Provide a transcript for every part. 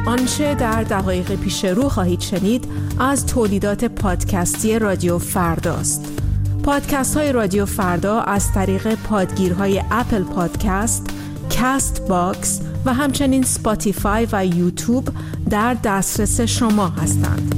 آنچه در دقایق پیش رو خواهید شنید از تولیدات پادکستی رادیو فرداست. پادکست های رادیو فردا از طریق پادگیرهای اپل پادکست، کست باکس و همچنین سپاتیفای و یوتیوب در دسترس شما هستند.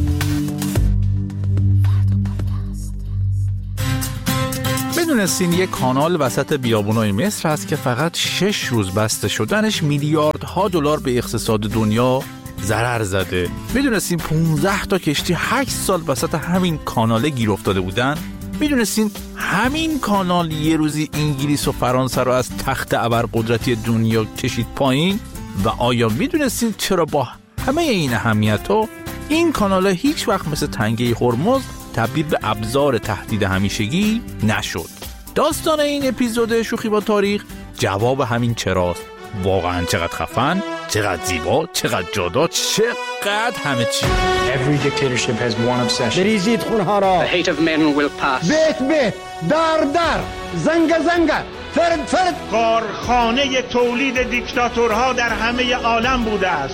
میدونستین یک کانال وسط بیابونای مصر هست که فقط 6 روز بسته شدنش میلیاردها دلار به اقتصاد دنیا ضرر زده؟ میدونستین 15 تا کشتی 8 سال وسط همین کانال گیر افتاده بودن؟ میدونستین همین کانال یه روزی انگلیس و فرانسه رو از تخت ابرقدرتی دنیا کشید پایین؟ و آیا میدونستین چرا با همه این اهمیت‌ها این کانال هیچ وقت مثل تنگه هرمز تبدیل به ابزار تهدید همیشگی نشد؟ داستان این اپیزود شوخی با تاریخ جواب همین چراست. واقعا چقدر خفن، چقدر زیبا، چقدر جادار، چقدر همه چی. Every dictatorship has one obsession. بریزید خونها را. The hate of men will pass. بیت در زنگ فرد. کارخانه تولید دیکتاتورها در همه عالم بوده است.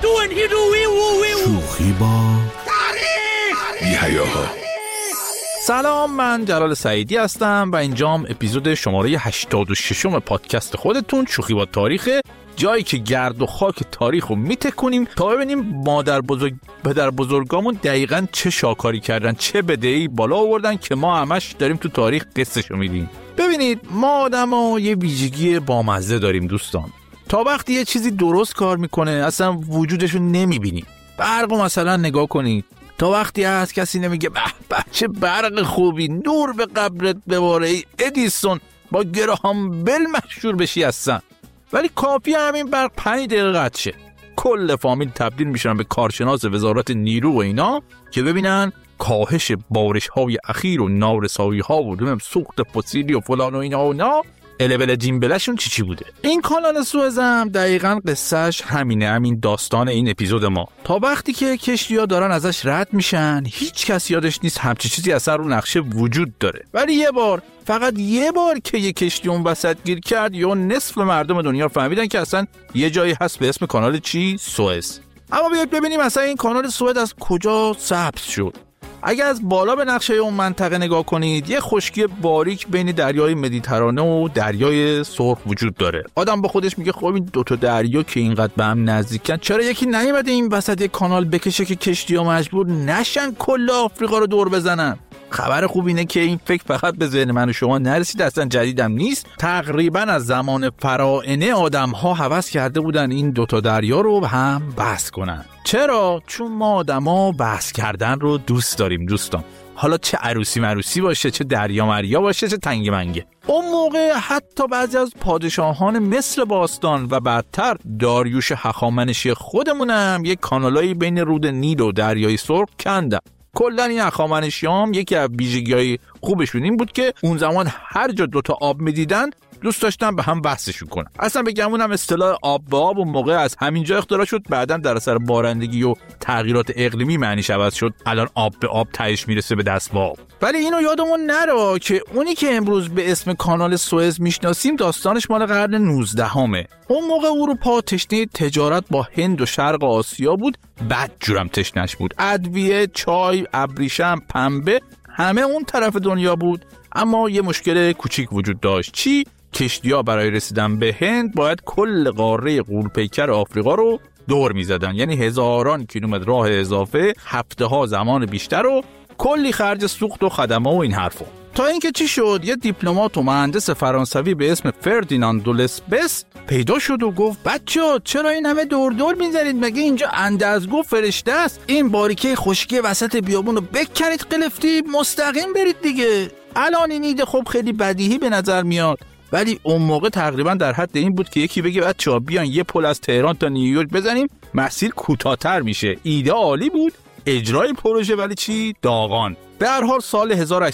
شوخی با تاریخ. سلام، من جلال سعیدی هستم و اینجام اپیزود شماره 86 پادکست خودتون شوخی با تاریخ، جایی که گرد و خاک تاریخ رو میتکنیم تا ببینیم پدر بزرگامون دقیقاً چه شاکاری کردن، چه بدهی بالا آوردن که ما همش داریم تو تاریخ قصه‌شو میدیم. ببینید، ما آدم‌ها یه ویژگی بامزه داریم دوستان. تا وقتی یه چیزی درست کار میکنه اصلا وجودشو نمیبینیم. برقو مثلا نگاه کنید، تا وقتی هست کسی نمیگه به چه برق خوبی، نور به قبرت بباره ای ادیسون، با گراهام بل مشهور بشی هستن. ولی کافی همین برق 5 دقیقه قطع شه، کل فامیل تبدیل میشن به کارشناس وزارت نیرو و اینا که ببینن کاهش بارش های اخیر و نارسایی ها و سوخت فسیلی و فلان و اینا و اینا البل جیمبلشون چی بوده. این کانال سوئز هم دقیقاً قصهش همینه، همین داستان این اپیزود ما. تا وقتی که کشتی‌ها دارن ازش رد میشن هیچ کس یادش نیست همچی چیزی اصلا رو نقشه وجود داره. ولی یه بار، فقط یه بار که یه کشتی اون وسط گیر کرد یا نصف مردم دنیا فهمیدن که اصلا یه جایی هست به اسم کانال سوئز. اما بیاید ببینیم اصلا این کانال سوئز از کجا سبز شد. اگه از بالا به نقشه اون منطقه نگاه کنید، یه خشکی باریک بین دریای مدیترانه و دریای سرخ وجود داره. آدم با خودش میگه خب این دوتا دریا که اینقدر به هم نزدیکن، چرا یکی نیومده این وسط یک کانال بکشه که کشتی‌ها مجبور نشن کل آفریقا رو دور بزنن؟ خبر خوب اینه که این فکر فقط به ذهن من و شما نرسید، اصلا جدیدم نیست. تقریبا از زمان فراعنه آدم‌ها هوس کرده بودن این دوتا دریا رو هم بحث کنن. چرا؟ چون ما آدم‌ها بحث کردن رو دوست داریم دوستان. حالا چه عروسی مروسی باشه، چه دریا مریا باشه، چه تنگ منگه. اون موقع حتی بعضی از پادشاهان مصر باستان و بعدتر داریوش هخامنشی خودمونم یک کانالایی بین رود نیل و دریای سرخ کندن. کلا این هخامنشیام یکی از ویژگی‌های خوبشون این بود که اون زمان هر جا دوتا آب می‌دیدن دوست داشتن به هم بحثشون کنن. اصلا بگم هم اصطلاح آب به آب اون موقع از همینجا اختراع شد، بعداً در اثر بارندگی و تغییرات اقلیمی معنیش عوض شد، الان آب به آب تهش میرسه به دست با آب. ولی اینو یادمون نره که اونی که امروز به اسم کانال سوئز میشناسیم داستانش مال قرن 19 اون موقع اروپا تشنه تجارت با هند و شرق آسیا بود، بد جورم تشنش بود. ادویه، چای، ابریشم، پنبه همه اون طرف دنیا بود. اما یه مشکل کوچیک وجود داشت. چی؟ کشتی‌ها برای رسیدن به هند باید کل قاره غول‌پیکر آفریقا رو دور می‌زدن، یعنی هزاران کیلومتر راه اضافه، هفته‌ها زمان بیشتر و کلی خرج سوخت و خدمات و این حرفا. تا اینکه چی شد، یه دیپلمات و مهندس فرانسوی به اسم فردیناند دو لسبس پیدا شد و گفت بچه‌ها چرا این همه دور می‌زنید؟ مگه اینجا اندازگو فرشته است؟ این باریکه خشکی وسط بیابون رو بکنید قلفتی مستقیم برید دیگه. الان این ایده خب خیلی بدیهی به نظر میاد، ولی اون موقع تقریبا در حد این بود که یکی بگه بچه‌ها بیان یه پل از تهران تا نیویورک بزنیم، مسیر کوتاه‌تر میشه. ایده عالی بود، اجرای پروژه ولی چی؟ داغان. به هر حال سال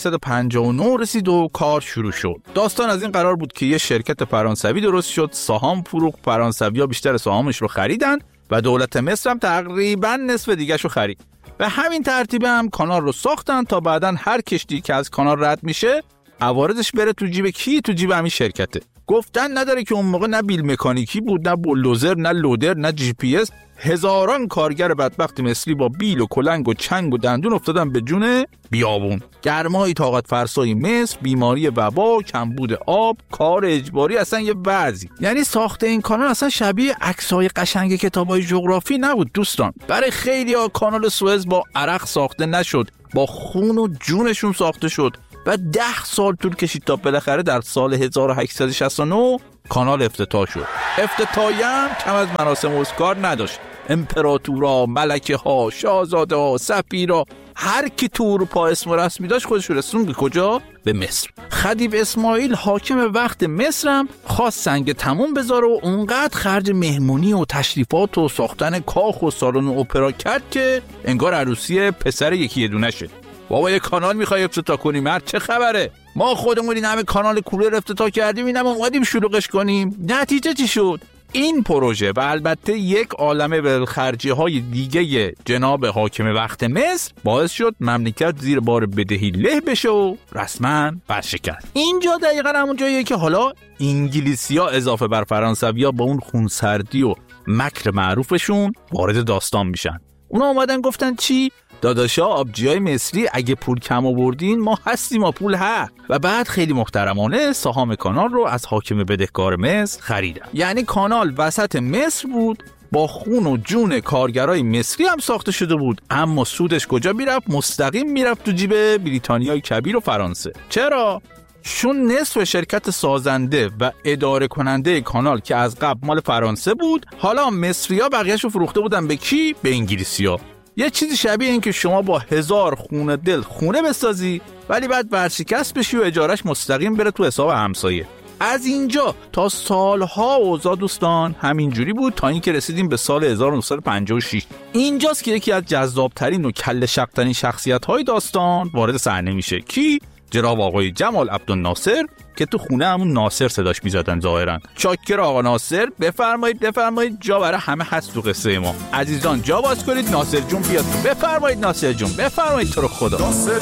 1859 رسید و کار شروع شد. داستان از این قرار بود که یه شرکت فرانسوی درست شد، سهام فروخت، فرانسوی‌ها بیشتر سهامش رو خریدن و دولت مصر هم تقریبا نصف دیگه‌شو خرید. به همین ترتیب هم کانال رو ساختن تا بعداً هر کشتی که از کانال رد میشه عوارضش بره تو جیب کی؟ تو جیب همین شرکته. گفتن نداره که اون موقع نه بیل مکانیکی بود، نه بولدوزر، نه لودر، نه جی پی اس. هزاران کارگر بدبخت مثلی با بیل و کلنگ و چنگ و دندون افتادن به جون بیابون. گرمای طاقت فرسای مصر، بیماری وبا، کمبود آب، کار اجباری، اصلا یه وضعی. یعنی ساخت این کانال اصلا شبیه عکسای قشنگ کتابای جغرافی نبود دوستان. برای خیلی‌ها کانال سوئز با عرق ساخته نشد، با خون و جونشون ساخته شد و 10 سال طول کشید تا بالاخره در سال 1869 کانال افتتاح شد. افتتاحی هم کم از مراسم اسکار نداشت. امپراتورا، ملکه ها، شاهزاده ها، سفیرا، هر کی تو اروپا اسم و رسمی داشت خودش رسون به کجا؟ به مصر. خدیو اسماعیل حاکم وقت مصر هم خواست سنگ تموم بذاره و اونقدر خرج مهمونی و تشریفات و ساختن کاخ و سالن اپرا کرد که انگار عروسی پسر یکی دونه شد. بابا یه کانال میخوای افتتاح کنی؟ مرد چه خبره؟ ما خودمون این همه کانال کولر افتتاح کردیم، اینم اومدیم شلوغش کنیم. نتیجه چی شد؟ این پروژه و البته یک عالمه بالخرجی‌های دیگه جناب حاکم وقت مصر باعث شد مملکت زیر بار بدهی له بشه و رسما برشکست. اینجا دقیقاً همون جاییه که حالا انگلیسی‌ها اضافه بر فرانسوی‌ها با اون خونسردی و مکر معروفشون وارد داستان میشن. اونا اومدن گفتن چی؟ داداشا آبجیای مصری اگه پول کم آوردین ما هستیم، ما پول ها. و بعد خیلی محترمانه سهام کانال رو از حاکم بدهکار مصر خریدن. یعنی کانال وسط مصر بود، با خون و جون کارگرای مصری هم ساخته شده بود، اما سودش کجا میرفت؟ مستقیم میرفت تو جیب بریتانیای کبیر و فرانسه. چرا؟ چون نصف شرکت سازنده و اداره کننده کانال که از قبل مال فرانسه بود، حالا مصری‌ها بقیه‌شو فروخته بودن به کی؟ به انگلیسی‌ها. یه چیزی شبیه این که شما با 1000 خونه دل خونه بسازی ولی بعد ورشکست بشی و اجارش مستقیم بره تو حساب همسایه. از اینجا تا سالها اوضاع دوستان همینجوری بود تا اینکه رسیدیم به سال 1956. اینجاست که یکی از جذابترین و کله شق‌ترین شخصیت‌های داستان وارد صحنه میشه. کی؟ جناب آقای جمال عبدالناصر که تو خونه همون ناصر صداش میزدن ظاهرا. چاکر آقا ناصر، بفرمایید جا برای همه هست تو قصه ما. عزیزان جا باز کنید، ناصر جون بیاد. بفرمایید ناصر جون، بفرمایید تو رو خدا. ناصر